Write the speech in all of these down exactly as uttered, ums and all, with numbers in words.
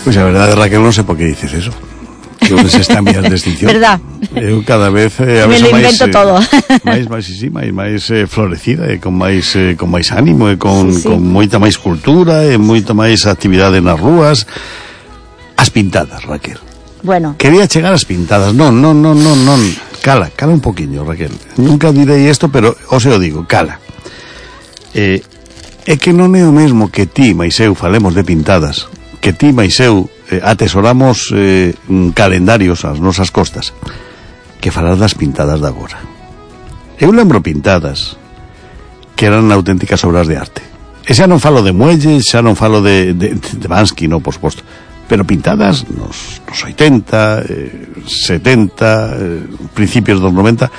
Pois a verdade, Raquel, non sei por que dices eso. Que onde se está en vías de extinción. Verdad. Eu cada vez eh, a Me lo máis, invento eh, todo. máis, máis, sí, máis, máis eh, florecida, e con máis eh, con máis ánimo, e con, sí, sí. con moita máis cultura, e moita máis actividade nas rúas. As pintadas, Raquel. Bueno. Quería chegar ás pintadas. Non, non, non, non, non. Cala, cala un poquinho, Raquel. Nunca direi isto, pero o se o digo, cala. Eh, é que non é o mesmo que ti, máis eu, falemos de pintadas, que ti, máis eu, eh, atesoramos eh, calendarios ás nosas costas, que falar das pintadas de agora. Eu lembro pintadas que eran auténticas obras de arte. E xa non falo de muelles, xa non falo de, de, de Bansky, no, por suposto, pero pintadas nos, nos oitenta, eh, setenta, eh, principios dos noventa.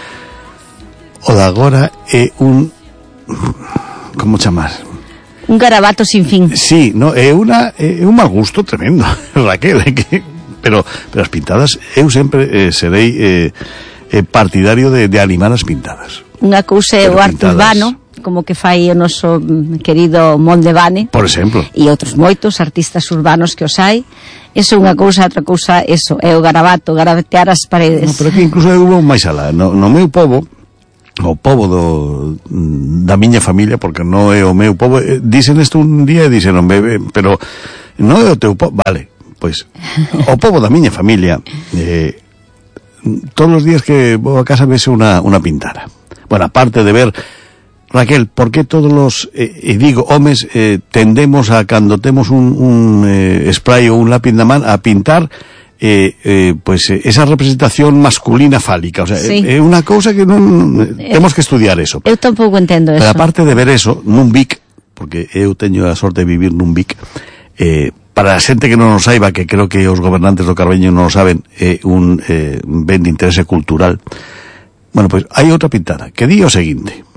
O de agora é un... como chamar? Un garabato sin fin. Sí, no, é unha é un mal gusto tremendo, Raquel, é que, pero pero as pintadas eu sempre eh, serei eh, eh, partidario de, de animar as pintadas. Unha cousa é o arte pintadas... urbano, como que fai o noso querido Mondevane, por exemplo, e outros moitos artistas urbanos que os hai. Eso é unha cousa, outra cousa, eso é o garabato, garabatear as paredes. no, pero que incluso eu vou máis alá. No, no meu pobo, o pobo do, da miña familia, porque non é o meu pobo, eh, dicen isto un día e dicen, bebe, pero non é o teu pobo, vale, pois o pobo da miña familia, eh, todos os días que vou a casa vese unha, unha pintada. Bueno, aparte de ver, Raquel, por que todos los, eh, e digo, homes, eh, tendemos a, cando temos un, un eh, spray ou un lápiz na man, a pintar eh, eh, pues, eh, esa representación masculina fálica? O sea, sí. é eh, unha cousa que non... Eh, temos que estudiar eso. Eu tampouco entendo eso. Pero aparte de ver eso, nun Vic, porque eu teño a sorte de vivir nun Vic, eh, para a xente que non o saiba, que creo que os gobernantes do Carballiño non o saben, é eh, un eh, ben de interese cultural. Bueno, pois, pues, hai outra pintada, que di o seguinte: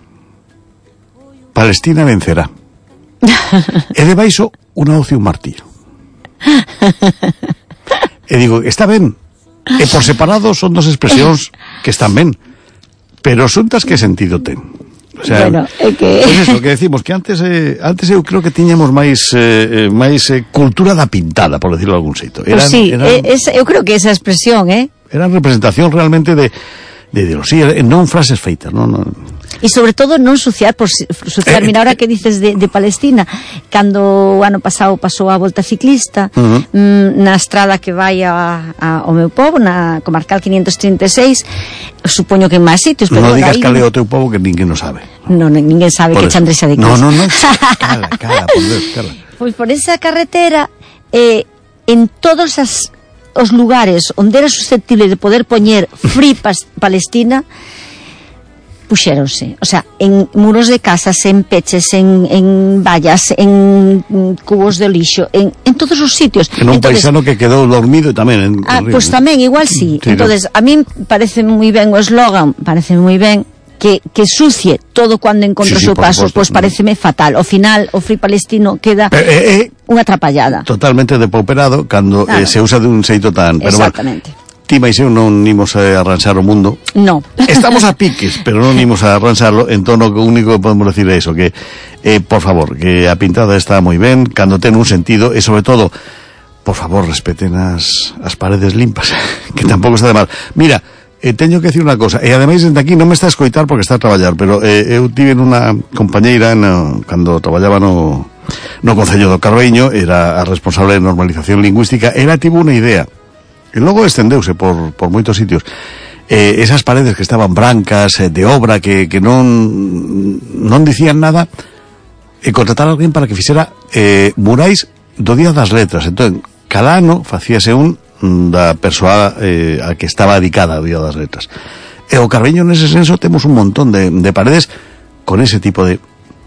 Palestina vencerá. E debaixo unha hoz e un martillo. E digo, está ben. E por separado son dos expresións que están ben. Pero xuntas que sentido ten? O sea, bueno, é que... Pues eso, que decimos, que antes eh, antes eu creo que tiñamos máis eh, máis eh, cultura da pintada, por decirlo de algún xeito. Eran, pues sí, eran, es, eu creo que esa expresión, eh? Eran representación realmente de de ideoloxía, non frases feitas, non... non. E sobre todo non suciar, por suciar, eh, mira, ahora que dices de, de Palestina, cando o ano pasado pasou a volta ciclista, uh-huh. mm, na estrada que vai a, a, ao meu povo, na comarcal quinientos trinta e seis, supoño que en máis sitios, pero non digas aí... cal é o teu povo, que ninguén o sabe. Non, ninguén sabe por que Chandresa de Cris. No, no, no, cala, cala, por Dios, cala. Pois por esa carretera, eh, en todos as, os lugares onde era susceptible de poder poñer Free Palestina, puxéronse, o sea, en muros de casas, en peches, en, en vallas, en cubos de lixo, en, en todos os sitios. En un entonces, paisano que quedou dormido tamén. En, ah, pois pues tamén, igual sí. sí entonces, no. A mí parece moi ben o eslogan, parece moi ben que, que sucie todo cuando encontra sí, sí, o seu paso, pois pues pareceme fatal. Ao final, o Free Palestino queda eh, eh, unha atrapallada. Totalmente depauperado, cando claro. eh, se usa de un xeito tan... Pero exactamente. Bueno, ti máis eu non imos a arranxar o mundo. No. Estamos a piques, pero non imos a arranxarlo. Entón, o único que podemos decir é iso, que, eh, por favor, que a pintada está moi ben, cando ten un sentido, e sobre todo, por favor, respeten as, as paredes limpas, que tampouco está de mal. Mira, eh, teño que decir unha cosa, e ademais, dende aquí non me está a escoitar porque está a traballar, pero eh, eu tive unha compañeira no, cando traballaba no, no Concello do Carballiño, era a responsable de normalización lingüística, ela tivo unha idea, e logo estendeuse por, por moitos sitios. Eh, esas paredes que estaban brancas, eh, de obra, que, que non non dicían nada, e contratar a alguén para que fixera eh, murais do Día das Letras. Entón, cada ano facíase un da persoa eh, a que estaba dedicada ao Día das Letras. E o Carballiño, nese senso, temos un montón de, de paredes con ese tipo de...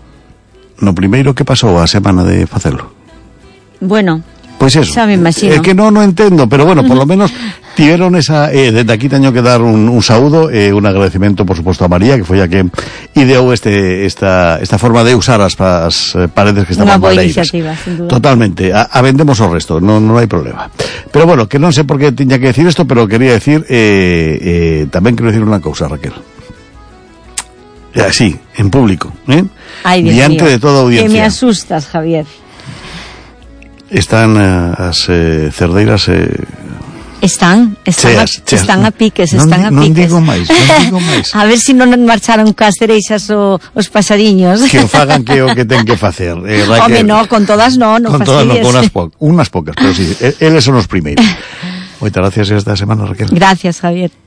No primeiro que pasou a semana de facelo. Bueno... Pois eso, xa me imagino. É que non no entendo, pero bueno, por lo menos tiveron esa, eh, desde aquí teño que dar un, un saúdo e eh, un agradecemento, por suposto, a María, que foi a que ideou este, esta, esta forma de usar as, as paredes que estaban baleiras. Totalmente, a, a vendemos o resto, non, non hai problema. Pero bueno, que non sei por que tiña que decir isto, pero quería decir, eh, eh, tamén quero decir unha cousa, Raquel. Así, en público, ¿eh? Ay, Dios diante mío, de toda audiencia. Que me asustas, Javier. Están uh, as eh, cerdeiras... Eh, Están, están, cheas, a, cheas. están a piques, non, están a non piques. digo máis, non digo máis. A ver se si non marcharon cas cereixas o, os pasadiños. Que o fagan que o que ten que facer. Eh, Home, no, con todas no, non con todas no, fastidies. con unas, po unas pocas, pero sí, eles son os primeiros. Moitas gracias esta semana, Raquel. Gracias, Javier.